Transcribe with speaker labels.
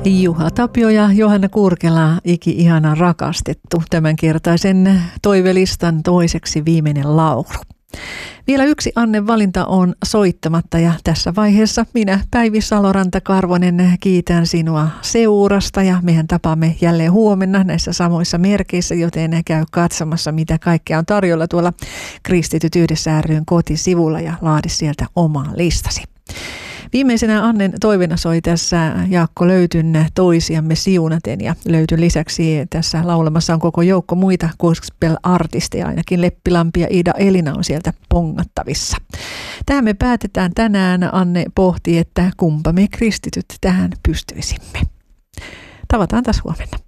Speaker 1: Juha Tapio ja Johanna Kurkela, iki-ihana rakastettu, tämänkertaisen toivelistan toiseksi viimeinen laulu. Vielä yksi Annen valinta on soittamatta ja tässä vaiheessa minä, Päivi Saloranta-Karvonen, kiitän sinua seurasta ja mehän tapaamme jälleen huomenna näissä samoissa merkeissä, joten käy katsomassa mitä kaikkea on tarjolla tuolla Kristityt yhdessä ry:n kotisivulla ja laadi sieltä omaa listasi. Viimeisenä Annen toivena soi tässä Jaakko Löytyn Toisiamme siunaten ja Löytyn lisäksi tässä laulamassa on koko joukko muita gospel-artisteja, ainakin Leppilampi ja Ida Elina on sieltä pongattavissa. Tähän me päätetään tänään. Anne pohti, että kumpa me kristityt tähän pystyisimme. Tavataan taas huomenna.